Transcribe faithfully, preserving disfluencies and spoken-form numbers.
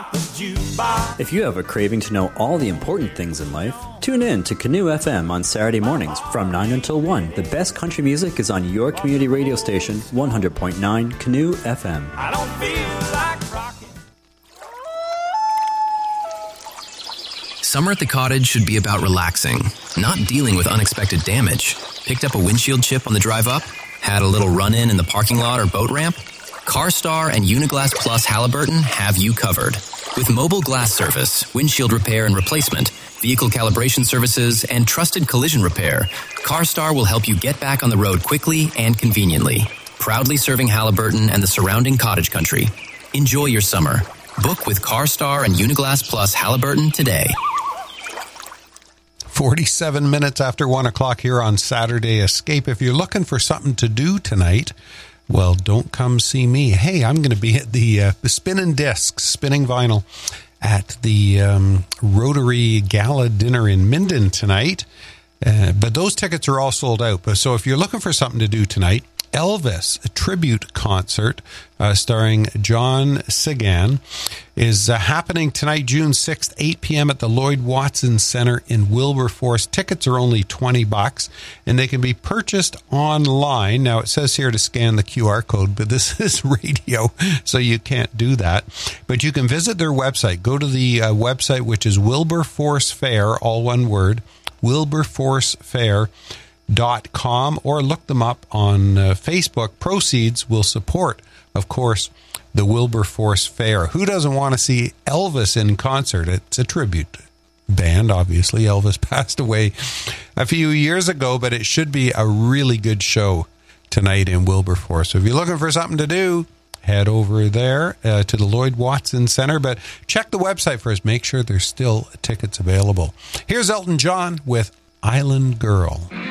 rock the jukebox. If you have a craving to know all the important things in life, tune in to Canoe F M on Saturday mornings from nine until one. The best country music is on your community radio station, one hundred point nine Canoe F M. I don't feel like rocking. Summer at the cottage should be about relaxing, not dealing with unexpected damage. Picked up a windshield chip on the drive up? Had a little run-in in the parking lot or boat ramp? CarStar and Uniglass Plus Halliburton have you covered. With mobile glass service, windshield repair and replacement, vehicle calibration services, and trusted collision repair, CarStar will help you get back on the road quickly and conveniently. Proudly serving Halliburton and the surrounding cottage country. Enjoy your summer. Book with CarStar and Uniglass Plus Halliburton today. forty-seven minutes after one o'clock here on Saturday Escape. If you're looking for something to do tonight, well, don't come see me. Hey, I'm going to be at the, uh, the Spinning Discs, Spinning Vinyl, at the um, Rotary Gala Dinner in Minden tonight. Uh, but those tickets are all sold out. But so if you're looking for something to do tonight, Elvis, a tribute concert uh, starring John Sagan, is uh, happening tonight, June sixth, eight p.m. at the Lloyd Watson Center in Wilberforce. Tickets are only twenty bucks, and they can be purchased online. Now, it says here to scan the Q R code, but this is radio, so you can't do that. But you can visit their website. Go to the uh, website, which is Wilberforce Fair, all one word, Wilberforce Fair. Dot com, or look them up on uh, Facebook. Proceeds will support, of course, the Wilberforce Fair. Who doesn't want to see Elvis in concert? It's a tribute band, obviously. Elvis passed away a few years ago, but it should be a really good show tonight in Wilberforce. So if you're looking for something to do, head over there uh, to the Lloyd Watson Center, but check the website first. Make sure there's still tickets available. Here's Elton John with Island Girl.